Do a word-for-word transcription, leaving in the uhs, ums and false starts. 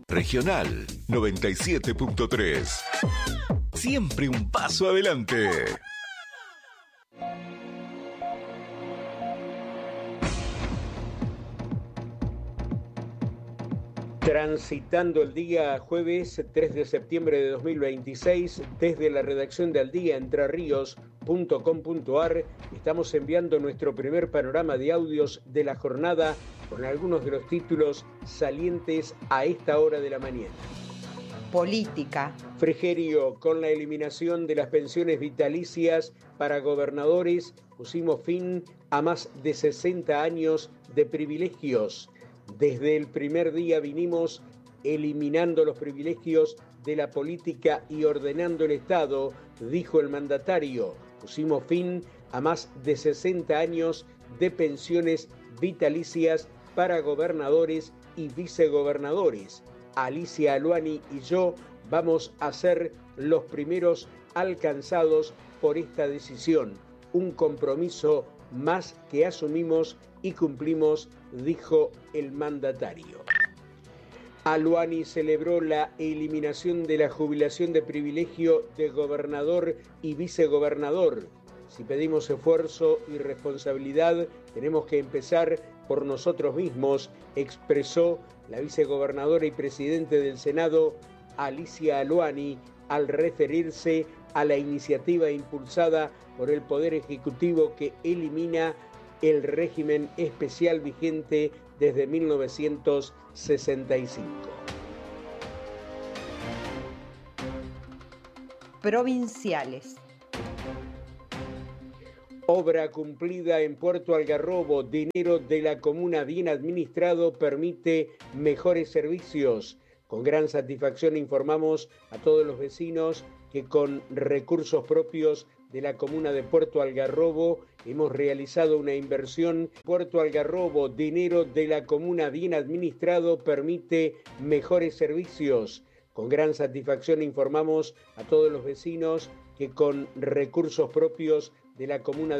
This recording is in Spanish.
Regional noventa y siete punto tres. Siempre un paso adelante. Transitando el día jueves tres de septiembre de dos mil veintiséis, desde la redacción de Al Día Entre Ríos punto com punto ar, estamos enviando nuestro primer panorama de audios de la jornada con algunos de los títulos salientes a esta hora de la mañana. Política. Frigerio, con la eliminación de las pensiones vitalicias para gobernadores, pusimos fin a más de sesenta años de privilegios. Desde el primer día vinimos eliminando los privilegios de la política y ordenando el Estado, dijo el mandatario. Pusimos fin a más de sesenta años de pensiones vitalicias para gobernadores y vicegobernadores. Alicia Aluani y yo vamos a ser los primeros alcanzados por esta decisión. Un compromiso más que asumimos y cumplimos, dijo el mandatario. Aluani celebró la eliminación de la jubilación de privilegio de gobernador y vicegobernador. Si pedimos esfuerzo y responsabilidad, tenemos que empezar por nosotros mismos, expresó la vicegobernadora y presidente del Senado, Alicia Aluani, al referirse a la iniciativa impulsada por el Poder Ejecutivo que elimina el régimen especial vigente desde mil novecientos sesenta y cinco. Provinciales. Obra cumplida en Puerto Algarrobo. Dinero de la comuna bien administrado permite mejores servicios. Con gran satisfacción informamos a todos los vecinos que con recursos propios de la comuna de Puerto Algarrobo hemos realizado una inversión. Puerto Algarrobo, dinero de la comuna bien administrado permite mejores servicios. Con gran satisfacción informamos a todos los vecinos que con recursos propios de la comuna